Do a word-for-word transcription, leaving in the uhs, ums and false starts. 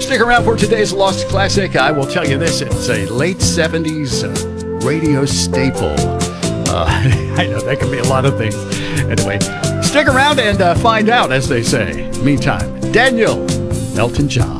Stick around for today's Lost Classic. I will tell you this, it's a late seventies uh, radio staple. Uh, I know that can be a lot of things. Anyway, stick around and uh, find out, as they say. Meantime, Daniel, Elton John.